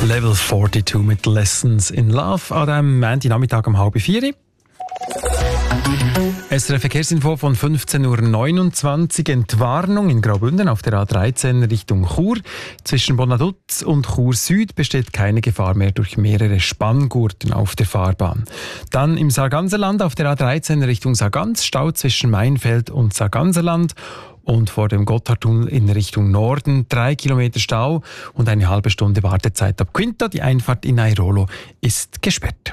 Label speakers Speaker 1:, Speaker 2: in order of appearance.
Speaker 1: Level 42 mit Lessons in Love an diesem Montagnachmittag um 3:30. SRF Verkehrsinfo von 15.29 Uhr. Entwarnung in Graubünden auf der A13 Richtung Chur. Zwischen Bonaduz und Chur Süd besteht keine Gefahr mehr durch mehrere Spanngurten auf der Fahrbahn. Dann im Sarganserland auf der A13 Richtung Sargans Stau zwischen Mainfeld und Sarganserland. Und vor dem Gotthardtunnel in Richtung Norden 3 Kilometer Stau und eine halbe Stunde Wartezeit ab Quinta. Die Einfahrt in Airolo ist gesperrt.